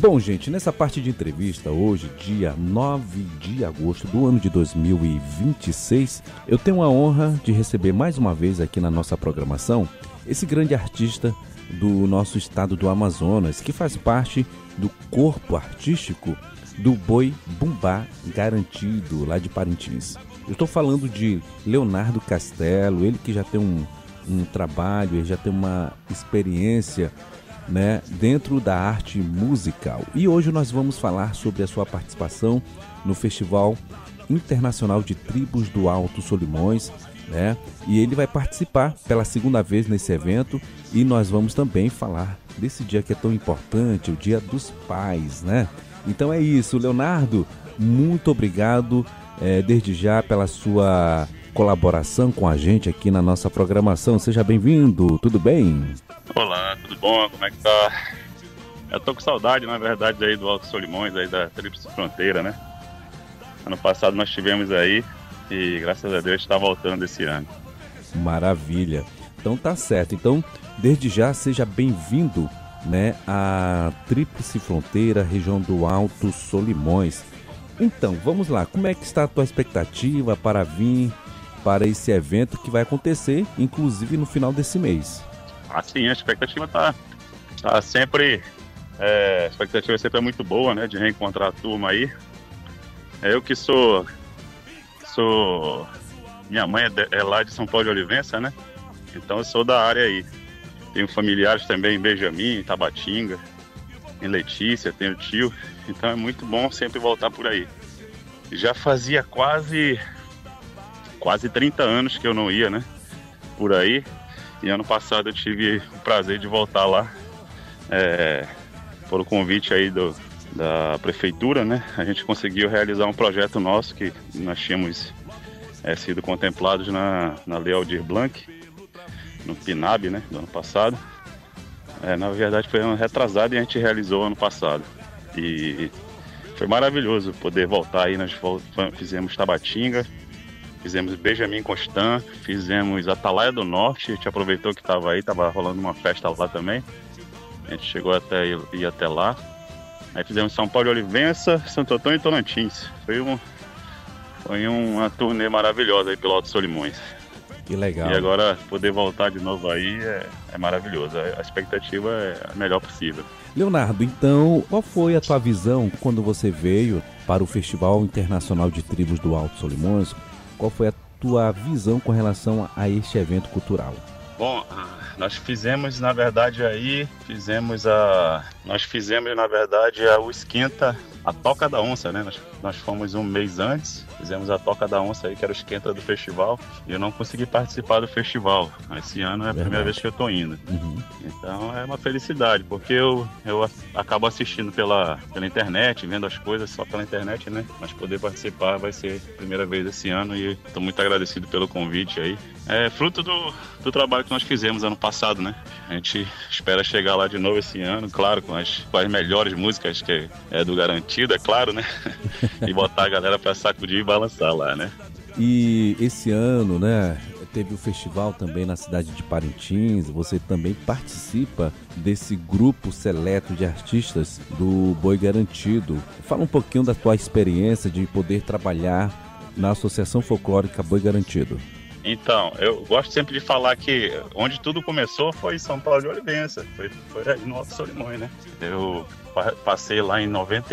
Bom, gente, nessa parte de entrevista, hoje, dia 9 de agosto do ano de 2026, eu tenho a honra de receber mais uma vez aqui na nossa programação esse grande artista do nosso estado do Amazonas, que faz parte do corpo artístico do Boi Bumbá Garantido, lá de Parintins. Eu estou falando de Leonardo Castelo, ele que já tem um trabalho, ele já tem uma experiência, né, dentro da arte musical. E hoje nós vamos falar sobre a sua participação no Festival Internacional de Tribos do Alto Solimões, né? E ele vai participar pela segunda vez nesse evento e nós vamos também falar desse dia que é tão importante, o Dia dos Pais, né? Então é isso, Leonardo, muito obrigado desde já pela sua colaboração com a gente aqui na nossa programação. Seja bem-vindo, tudo bem? Olá, tudo bom? Como é que tá? Eu tô com saudade, na verdade, aí do Alto Solimões, aí da Tríplice Fronteira, né? Ano passado nós tivemos aí e graças a Deus está voltando esse ano. Maravilha. Então tá certo. Então, desde já, seja bem-vindo, né, à Tríplice Fronteira, região do Alto Solimões. Então, vamos lá. Como é que está a tua expectativa para vir para esse evento que vai acontecer, inclusive no final desse mês? Sim, a expectativa tá sempre... a expectativa sempre é muito boa, né? De reencontrar a turma aí. Eu que sou... Minha mãe é lá de São Paulo de Olivença, né? Então eu sou da área aí. Tenho familiares também em Benjamin, em Tabatinga, em Letícia, tenho tio. Então é muito bom sempre voltar por aí. Já fazia quase 30 anos que eu não ia, né? Por aí. E ano passado eu tive o prazer de voltar lá, por convite aí da prefeitura, né? A gente conseguiu realizar um projeto nosso que nós tínhamos sido contemplados na Lei Aldir Blanc, no PNAB, né? Do ano passado. Na verdade foi ano retrasado e a gente realizou ano passado. E foi maravilhoso poder voltar aí. Nós fizemos Tabatinga, fizemos Benjamin Constant, fizemos Atalaia do Norte. A gente aproveitou que estava rolando uma festa lá também. A gente chegou até ir até lá. Aí fizemos São Paulo de Olivença, Santo Antônio e Tocantins. Foi uma turnê maravilhosa aí pelo Alto Solimões. Que legal. E agora poder voltar de novo aí é maravilhoso. A expectativa é a melhor possível. Leonardo, então, qual foi a tua visão quando você veio para o Festival Internacional de Tribos do Alto Solimões? Qual foi a tua visão com relação a este evento cultural? Bom, nós fizemos, na verdade, o esquenta, a Toca da Onça, né? Nós fomos um mês antes, fizemos a Toca da Onça aí, que era o esquenta do festival, e eu não consegui participar do festival. Esse ano é a primeira vez que eu tô indo. Uhum. Então é uma felicidade, porque eu acabo assistindo pela internet, vendo as coisas só pela internet, né? Mas poder participar vai ser a primeira vez esse ano e estou muito agradecido pelo convite aí. É fruto do trabalho que nós fizemos ano passado, né? A gente espera chegar lá de novo esse ano, claro, com as melhores músicas que é do Garantido, é claro, né? E botar a galera pra sacudir e balançar lá, né? E esse ano, né, teve o festival também na cidade de Parintins. Você também participa desse grupo seleto de artistas do Boi Garantido. Fala um pouquinho da tua experiência de poder trabalhar na Associação Folclórica Boi Garantido. Então, eu gosto sempre de falar que onde tudo começou foi em São Paulo de Olivença, foi aí no Alto Solimões, né? Eu passei lá em 90